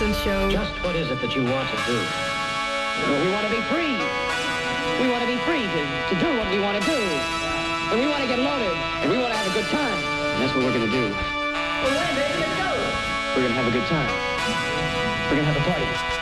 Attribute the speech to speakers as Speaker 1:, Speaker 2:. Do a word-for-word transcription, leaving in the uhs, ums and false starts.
Speaker 1: ochtendshow.
Speaker 2: Just what is it that you want to do? Well, we want to be free. We want to be free to, to do what we want to do. And we want to get loaded. And we want to have a good time. And that's what we're going to do.
Speaker 3: Well, hey, baby, let's go.
Speaker 2: We're going to have a good time. We're going to have a party.